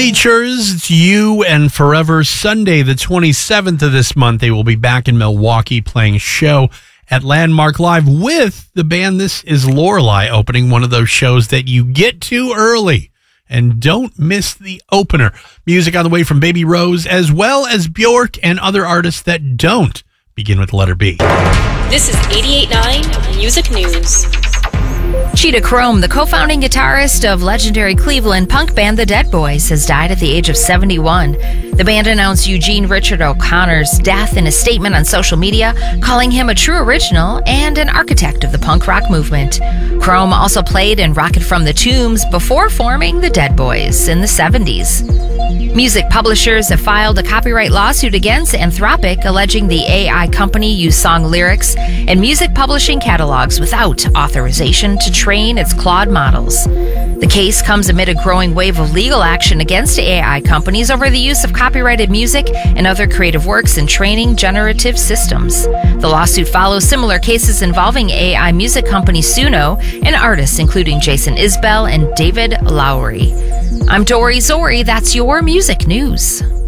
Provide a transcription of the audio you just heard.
Bleachers, it's You and Forever. Sunday, the 27th of this month, they will be back in Milwaukee playing a show at Landmark Live with the band This Is Lorelei, opening one of those shows that you get to early. And don't miss the opener. Music on the way from Baby Rose, as well as Bjork and other artists that don't begin with the letter B. This is 88.9 Music News. Cheetah Chrome, the co-founding guitarist of legendary Cleveland punk band The Dead Boys, has died at the age of 71. The band announced Eugene Richard O'Connor's death in a statement on social media, calling him a true original and an architect of the punk rock movement. Chrome also played in Rocket from the Tombs before forming The Dead Boys in the 70s. Music publishers have filed a copyright lawsuit against Anthropic, alleging the AI company used song lyrics and music publishing catalogs without authorization to train its Claude models. The case comes amid a growing wave of legal action against AI companies over the use of copyrighted music and other creative works in training generative systems. The lawsuit follows similar cases involving AI music company Suno and artists including Jason Isbell and David Lowery. I'm Dory Zori. That's your music news.